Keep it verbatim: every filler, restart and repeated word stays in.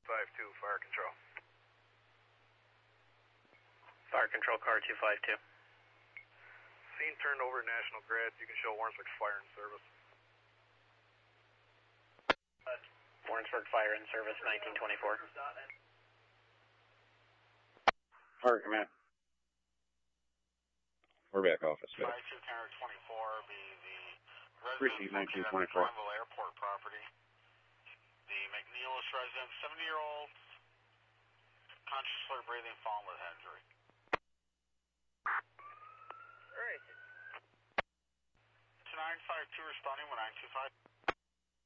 five two, fire control. Fire control, car two five two. Scene turned over to National Grid. You can show Warrensburg Fire in service. Warrensburg Fire in service, nineteen twenty-four. Fire command. We're back office. five two Counter twenty-four, be the Receive residence nineteen located at the twenty-four. Glenville Airport property. The McNeilus residence, seventy-year-old, conscious slur breathing, fallen with head injury. Alright. two nine five two responding, one nine two five.